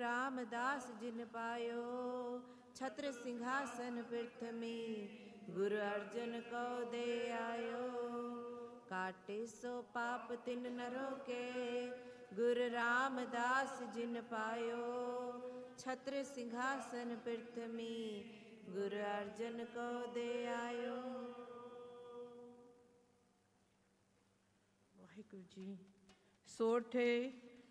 रामदास जिन पायो, छत्र सिंहासन पृथ्वी गुरु अर्जन को दे आयो। काटे सो पाप तिन नरों के, गुरु रामदास जिन पायो, छत्र सिंहासन पृथ्वी गुरु अर्जन को दे आयो। वाहिगुरु जी। सोठे